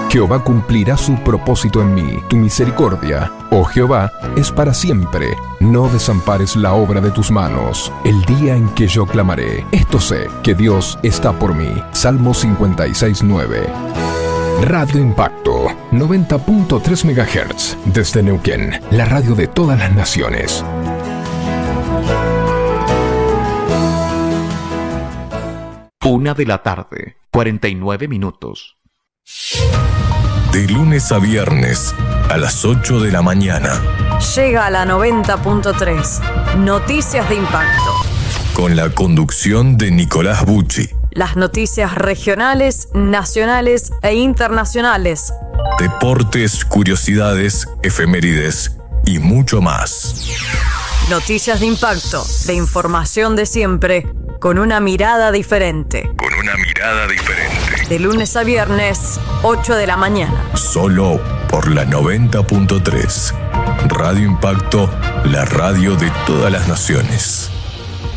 Jehová cumplirá su propósito en mí. Tu misericordia, oh Jehová, es para siempre. No desampares la obra de tus manos. El día en que yo clamaré, esto sé, que Dios está por mí. Salmo 56:9. Radio Impacto, 90.3 MHz, desde Neuquén, la radio de todas las naciones. Una de la tarde, 49 minutos. De lunes a viernes, a las 8 de la mañana. Llega a la 90.3, Noticias de Impacto. Con la conducción de Nicolás Bucci. Las noticias regionales, nacionales e internacionales. Deportes, curiosidades, efemérides y mucho más. Noticias de Impacto, de información de siempre, con una mirada diferente. De lunes a viernes, 8 de la mañana. Solo por la 90.3. Radio Impacto, la radio de todas las naciones.